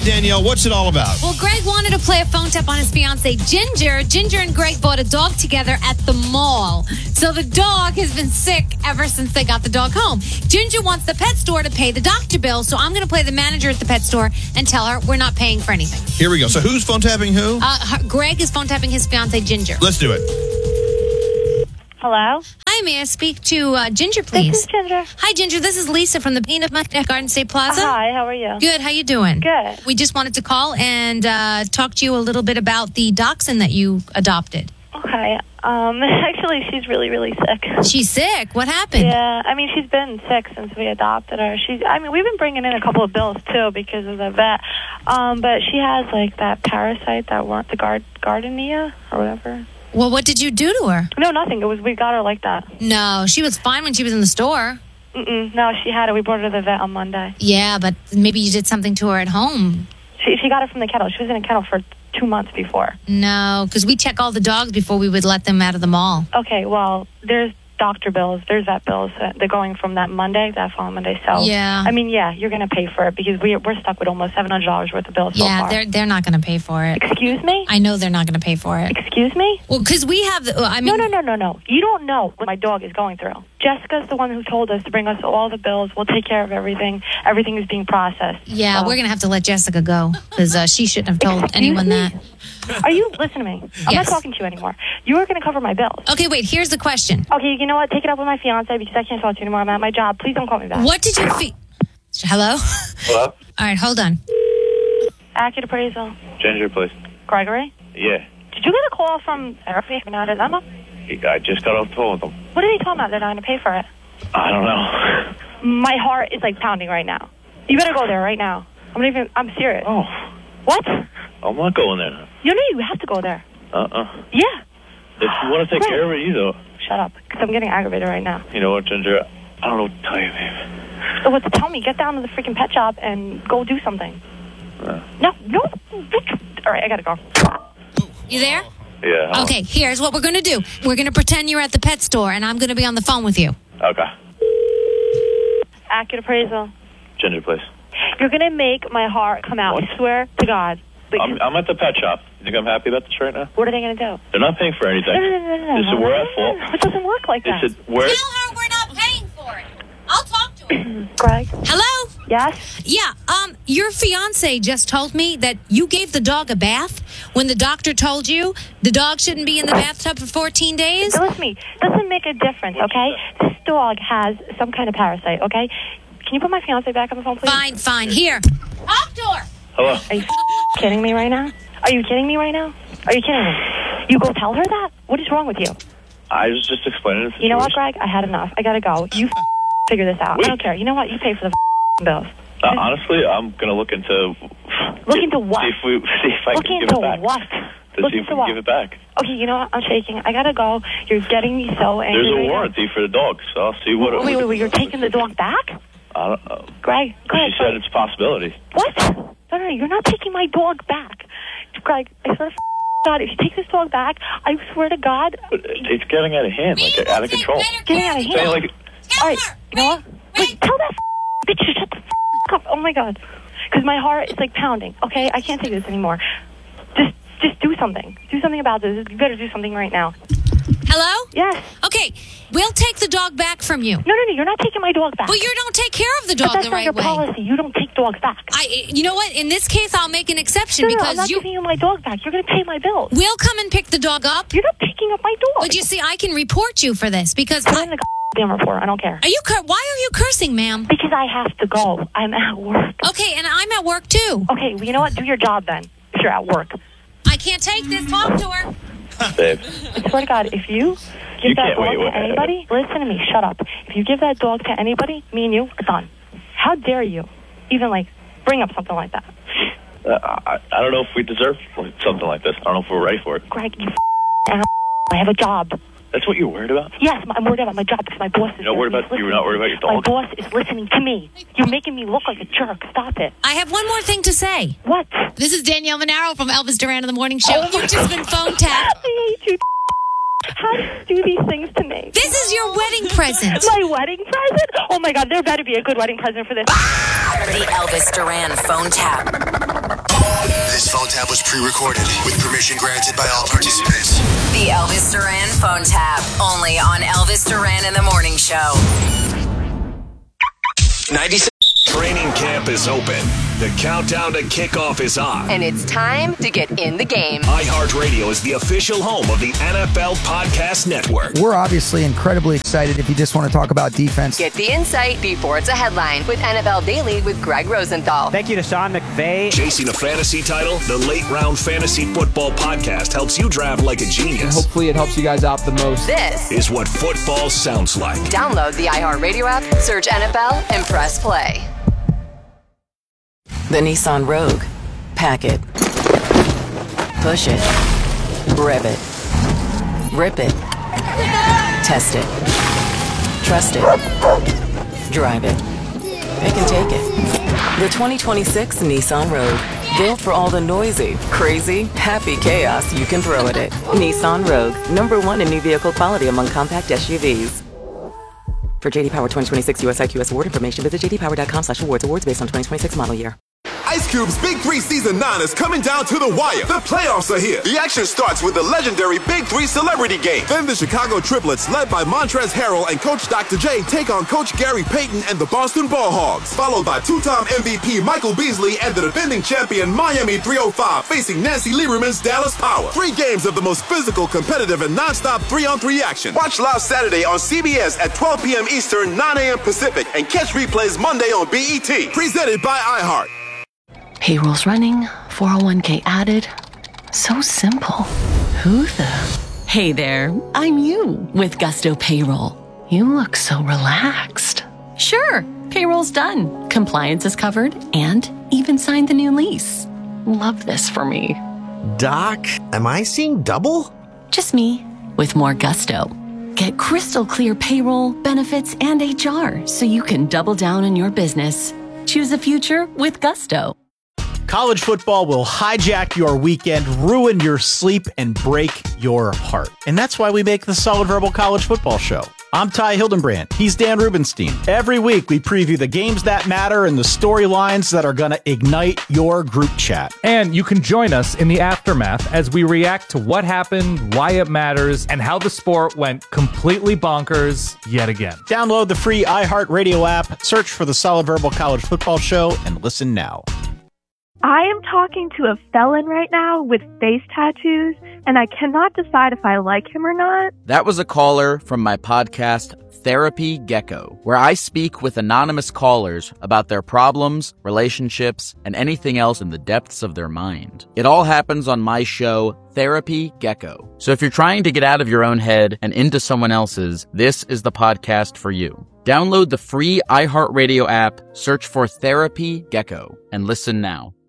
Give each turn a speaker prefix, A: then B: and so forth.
A: right, Danielle, what's it all about?
B: Well, Greg wanted to play a phone tap on his fiance, Ginger. Ginger and Greg bought a dog together at the mall. So the dog has been sick ever since they got the dog home. Ginger wants the pet store to pay the doctor bill, so I'm going to play the manager at the pet store and tell her we're not paying for anything.
A: Here we go. So who's phone tapping who?
B: Greg is phone tapping his fiance, Ginger.
A: Let's do it.
C: Hello?
B: Hi, may I speak to Ginger, please?
C: This is Ginger.
B: Hi, Ginger. This is Lisa from the Peanut Butter at Garden State Plaza.
C: Hi, how are you?
B: Good. How you doing?
C: Good.
B: We just wanted to call and talk to you a little bit about the dachshund that you adopted.
C: Okay. Actually, she's really, really sick.
B: She's sick. What happened?
C: Yeah, I mean, she's been sick since we adopted her. We've been bringing in a couple of bills, too, because of the vet. But she has, like, that parasite, the gardenia or whatever.
B: Well, what did you do to her?
C: No, nothing. We got her like that.
B: No, she was fine when she was in the store.
C: No, she had it. We brought her to the vet on Monday.
B: Yeah, but maybe you did something to her at home.
C: She got it from the kennel. She was in a kennel for 2 months before.
B: No, because we check all the dogs before we would let them out of the mall.
C: Okay, well, there's doctor bills, there's vet bills. They're going from that following Monday. So,
B: yeah.
C: I mean, yeah, you're going to pay for it because we're stuck with almost $700 worth of bills so far.
B: Yeah, they're not going to pay for it.
C: Excuse me?
B: I know they're not going to pay for it.
C: Excuse me?
B: Well, because we have...
C: No. You don't know what my dog is going through. Jessica's the one who told us to bring us all the bills. We'll take care of everything. Everything is being processed.
B: Yeah, we're going to have to let Jessica go because she shouldn't have told anyone that.
C: Are you listening to me? I'm not talking to you anymore. You are going to cover my bills.
B: Okay, wait, here's the question.
C: Okay, you know what? Take it up with my fiance because I can't talk to you anymore. I'm at my job. Please don't call me back.
B: What did you Hello?
D: Hello?
B: All right, hold on.
C: Accurate appraisal.
D: Ginger, please.
C: Gregory?
D: Yeah.
C: Did you get a call from therapy?
D: I just got off the phone with them.
C: What are they talking about? They're not going to pay for it.
D: I don't know.
C: My heart is like pounding right now. You better go there right now. I'm serious.
D: Oh.
C: What?
D: I'm not going there.
C: You have to go there. Yeah.
D: If you want to take care of it, you know.
C: Shut up, because I'm getting aggravated right now.
D: You know what, Ginger? I don't know what to tell you, babe.
C: So what to tell me? Get down to the freaking pet shop and go do something. No. All right, I gotta go.
B: You there?
D: Yeah.
B: Okay, here's what we're going to do. We're going to pretend you're at the pet store, and I'm going to be on the phone with you.
D: Okay.
C: Accurate appraisal.
D: Ginger, please.
C: You're going to make my heart come out.
D: What?
C: I swear to God.
D: I'm at the pet shop. You think I'm happy about this right now?
C: What are they going to do?
D: They're not paying for anything.
C: No.
D: They said we're at fault.
C: It doesn't work like that.
D: They said we're...
B: Tell her we're not paying for it. I'll talk to her.
C: Greg?
B: Hello?
C: Yes?
B: Yeah, your fiance just told me that you gave the dog a bath when the doctor told you the dog shouldn't be in the bathtub for 14 days?
C: Listen to me. Doesn't make a difference, okay? This dog has some kind of parasite, okay? Can you put my fiance back on the phone, please?
B: Fine. Here. Talk to her.
D: Hello?
C: Are you kidding me right now? Are you kidding me right now? Are you kidding me? You go tell her that? What is wrong with you?
D: I was just explaining the situation.
C: You know what, Greg? I had enough. I gotta go. You figure this out.
D: Wait.
C: I don't care. You know what? You pay for the bills.
D: Honestly, I'm going to look into...
C: Look into what?
D: See if I can give it back.
C: What?
D: To see if we can give it back.
C: Okay, you know what? I'm shaking. I gotta go. You're getting me so angry.
D: There's a
C: right
D: warranty for the dog, so I'll see what...
C: Wait. You're taking the dog back?
D: I don't know.
C: Greg.
D: She said it's a possibility.
C: What? No, you're not taking my dog back. Greg, I swear to God, if you take this dog back, I swear to God...
D: But it's getting out of hand, like out of control.
C: Getting out of hand.
D: Like,
C: all right, you know what? Wait, tell that bitch to shut the up. Oh, my God. Because my heart is, like, pounding, okay? I can't take this anymore. Just do something. Do something about this. You better do something right now.
B: Hello?
C: Yes.
B: Okay, we'll take the dog back from you.
C: No, you're not taking my dog back.
B: Well, you don't take care of the dog
C: but
B: the right way.
C: that's not your policy. You don't take dogs back.
B: You know what? In this case, I'll make an exception because
C: I'm not giving you my dog back. You're going to pay my bills.
B: We'll come and pick the dog up.
C: You're not picking up my dog.
B: But you see, I can report you for this because...
C: Put in the damn report. I don't care.
B: Why are you cursing, ma'am?
C: Because I have to go. I'm at work.
B: Okay, and I'm at work too.
C: Okay, well, you know what? Do your job then, if you're at work.
B: I can't take this. Talk to her.
D: babe.
C: I swear to God, if you give that dog to anybody, listen to me, shut up. If you give that dog to anybody, me and you are done. How dare you even, like, bring up something like that?
D: I don't know if we deserve something like this. I don't know if we're ready for it.
C: Greg, you ass. I have a job.
D: That's what you're worried about?
C: Yes, I'm worried about my job because my boss is...
D: You're not worried about your dog?
C: My boss is listening to me. You're making me look like a jerk. Stop it.
B: I have one more thing to say.
C: What?
B: This is Danielle Monaro from Elvis Duran in the Morning Show. You've just been phone tapped.
C: I hate you. How do you do these things to me?
B: This is your wedding present.
C: My wedding present? Oh, my God, there better be a good wedding present for this.
E: The Elvis Duran phone tap. This phone tap was pre-recorded with permission granted by all participants.
F: The Elvis Duran phone tap, only on Elvis Duran in the Morning Show.
E: 96.
G: Training camp is open. The countdown to kickoff is on.
H: And it's time to get in the game.
G: iHeartRadio is the official home of the NFL Podcast Network.
I: We're obviously incredibly excited if you just want to talk about defense.
H: Get the insight before it's a headline with NFL Daily with Greg Rosenthal.
J: Thank you to Sean McVay.
G: Chasing a fantasy title, the Late Round Fantasy Football Podcast helps you draft like a genius.
K: And hopefully it helps you guys out the most.
H: This
G: is what football sounds like.
H: Download the iHeartRadio app, search NFL, and press play.
F: The Nissan Rogue. Pack it. Push it. Rev it. Rip it. Test it. Trust it. Drive it. Pick and take it. The 2026 Nissan Rogue. Built for all the noisy, crazy, happy chaos you can throw at it. Nissan Rogue. #1 in new vehicle quality among compact SUVs. For JD Power 2026 US IQS award information, visit jdpower.com/awards. Awards based on 2026 model year.
L: Ice Cube's Big 3 Season 9 is coming down to the wire. The playoffs are here. The action starts with the legendary Big 3 Celebrity Game. Then the Chicago Triplets, led by Montrezl Harrell and Coach Dr. J, take on Coach Gary Payton and the Boston Ball Hogs. Followed by two-time MVP Michael Beasley and the defending champion Miami 305 facing Nancy Lieberman's Dallas Power. 3 games of the most physical, competitive, and non-stop 3-on-3 action. Watch live Saturday on CBS at 12 p.m. Eastern, 9 a.m. Pacific, and catch replays Monday on BET. Presented by iHeart.
F: Payroll's running, 401k added. So simple. Who the? Hey there, I'm you with Gusto Payroll. You look so relaxed. Sure, payroll's done. Compliance is covered and even signed the new lease. Love this for me.
M: Doc, am I seeing double?
F: Just me with more gusto. Get crystal clear payroll, benefits, and HR so you can double down on your business. Choose the future with Gusto.
N: College football will hijack your weekend, ruin your sleep, and break your heart. And that's why we make the Solid Verbal College Football Show. I'm Ty Hildenbrand. He's Dan Rubenstein. Every week, we preview the games that matter and the storylines that are going to ignite your group chat.
O: And you can join us in the aftermath as we react to what happened, why it matters, and how the sport went completely bonkers yet again.
N: Download the free iHeartRadio app, search for the Solid Verbal College Football Show, and listen now.
P: I am talking to a felon right now with face tattoos, and I cannot decide if I like him or not.
Q: That was a caller from my podcast, Therapy Gecko, where I speak with anonymous callers about their problems, relationships, and anything else in the depths of their mind. It all happens on my show, Therapy Gecko. So if you're trying to get out of your own head and into someone else's, this is the podcast for you. Download the free iHeartRadio app, search for Therapy Gecko, and listen now.